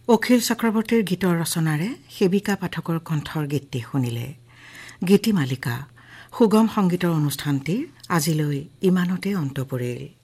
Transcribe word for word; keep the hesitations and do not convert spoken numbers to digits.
অখিল চক্ৰৱৰ্তীৰ গীতৰ ৰচনাৰে সেবিকা পাঠকৰ কণ্ঠৰ গীতটি শুনিলে। গীতিমালিকা সুগম সংগীতৰ অনুষ্ঠানটিৰ আজিলৈ ইমানতে অন্ত পৰিল।